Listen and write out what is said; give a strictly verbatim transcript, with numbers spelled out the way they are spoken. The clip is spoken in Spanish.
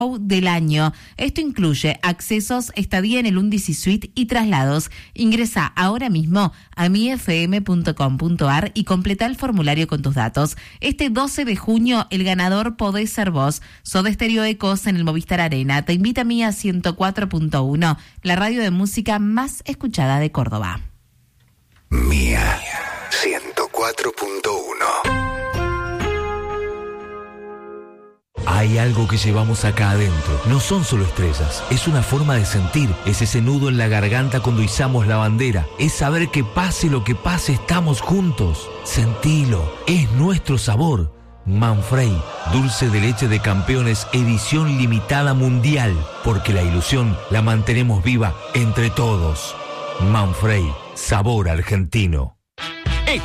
del año. Esto incluye accesos, estadía en el Undisi Suite y traslados. Ingresa ahora mismo a mi f m punto com punto a r y completa el formulario con tus datos. Este doce de junio el ganador podés ser vos. Soda Stereo Ecos en el Movistar Arena. Te invita a mí a ciento cuatro punto uno, la radio de música más escuchada de Córdoba. Mía ciento cuatro punto uno. Hay algo que llevamos acá adentro. No son solo estrellas. Es una forma de sentir. Es ese nudo en la garganta cuando izamos la bandera. Es saber que pase lo que pase, estamos juntos. Sentilo. Es nuestro sabor. Manfrey, dulce de leche de campeones, edición limitada mundial. Porque la ilusión la mantenemos viva entre todos. Manfrey, sabor argentino.